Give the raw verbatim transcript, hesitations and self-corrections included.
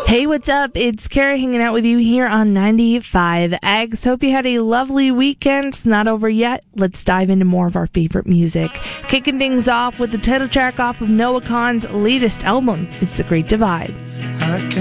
Hey, what's up? It's Kara hanging out with you here on ninety-five X. Hope you had a lovely weekend. It's not over yet. Let's dive into more of our favorite music. Kicking things off with the title track off of Noah Kahan's latest album. It's The Great Divide.